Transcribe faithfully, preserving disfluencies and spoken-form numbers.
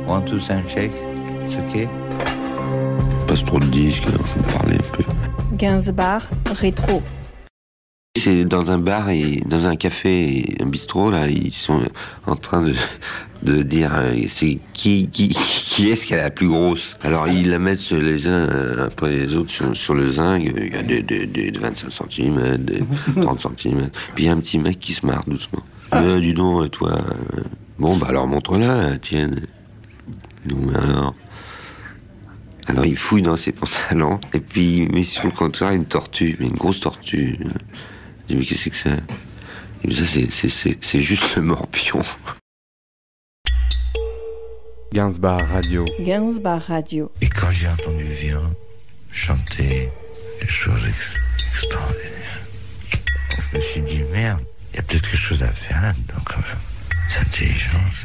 One, two, sound check. It's okay. Passe trop de disques, il faut parler un peu. Gainsbar rétro. C'est dans un bar, et, dans un café, et un bistrot, là, ils sont en train de, de dire euh, c'est qui, qui, qui est-ce qui est la plus grosse. Alors ils la mettent les uns après les autres sur, sur le zinc, il y a des, des, des vingt-cinq centimètres, des trente centimètres, puis il y a un petit mec qui se marre doucement. Euh, dis donc, toi, euh, bon, bah alors montre-la, tienne. Donc, alors... Alors il fouille dans ses pantalons, et puis il met sur le comptoir une tortue, une grosse tortue. Je dis, mais qu'est-ce que c'est que ça? Et ça, c'est, c'est, c'est, c'est juste le morpion. Gainsbar Radio. Gainsbar Radio. Et quand j'ai entendu Vian chanter des choses ex- extraordinaires, je me suis dit, merde, il y a peut-être quelque chose à faire là-dedans quand même. C'est intelligent.